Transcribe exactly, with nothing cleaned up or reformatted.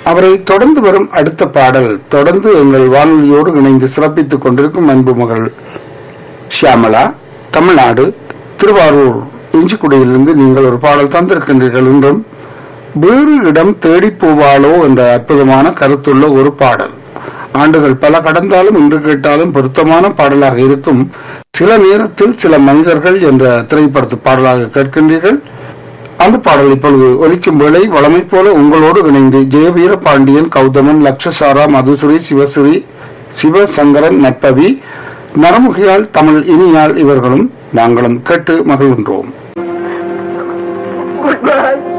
அவரை தொடர்ந்து வரும் அடுத்த பாடல் தொடர்ந்து எங்கள் வானொலியோடு இணைந்து சிறப்பித்துக் கொண்டிருக்கும் அன்பு மகள் ஷியாமலா, தமிழ்நாடு திருவாரூர் இஞ்சிக்குடியிலிருந்து நீங்கள் ஒரு பாடல் தந்திருக்கின்றீர்கள். என்றும் வேறு இடம் தேடி போவாளோ என்ற அற்புதமான கருத்துள்ள ஒரு பாடல். ஆண்டுகள் பல கடந்தாலும் இன்று கேட்டாலும் பொருத்தமான பாடலாக இருக்கும். சில நேரத்தில் சில மனிதர்கள் என்ற திரைப்படத்து பாடலாக கேட்கின்றீர்கள். அந்த பாடல் இப்பொழுது ஒலிக்கும் வேளை வளமை போல உங்களோடு இணைந்து ஜெயவீர பாண்டியன், கௌதமன், லட்சசாரா, மதுசுரி, சிவசுரி, சிவசங்கரன், நட்பவி, நரமுகியால், தமிழ் இனியால் இவர்களும் நாங்களும் கேட்டு மகிழ்கின்றோம்.